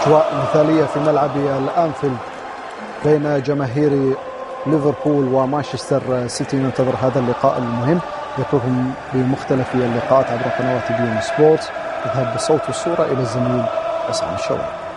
أجواء مثالية في ملعب الأنفيلد بين جماهير ليفربول ومانشستر سيتي. ننتظر هذا اللقاء المهم، يكون بمختلف اللقاءات عبر قنوات بي إن سبورت. يذهب بالصوت والصورة إلى الزميل عصام الشوالي.